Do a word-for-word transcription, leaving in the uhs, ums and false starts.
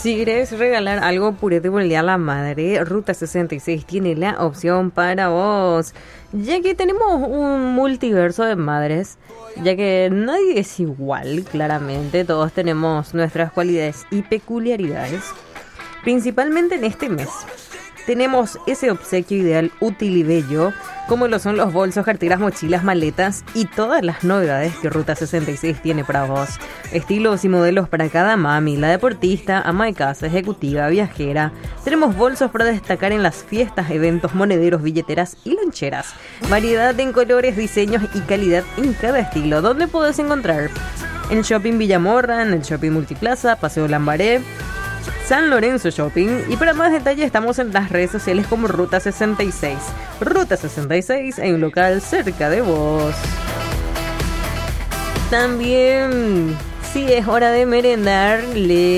Si querés regalar algo purete por el Día de la Madre, Ruta sesenta y seis tiene la opción para vos. Ya que tenemos un multiverso de madres, ya que nadie es igual, claramente, todos tenemos nuestras cualidades y peculiaridades. Principalmente en este mes, tenemos ese obsequio ideal útil y bello, como lo son los bolsos, carteras, mochilas, maletas y todas las novedades que Ruta sesenta y seis tiene para vos. Estilos y modelos para cada mami, la deportista, ama de casa, ejecutiva, viajera. Tenemos bolsos para destacar en las fiestas, eventos, monederos, billeteras y loncheras. Variedad en colores, diseños y calidad en cada estilo. ¿Dónde podés encontrar? En Shopping Villamorra, en el Shopping Multiplaza, Paseo Lambaré, San Lorenzo Shopping, y para más detalles estamos en las redes sociales como Ruta sesenta y seis. Ruta sesenta y seis, hay un local cerca de vos. También, si es hora de merendar, le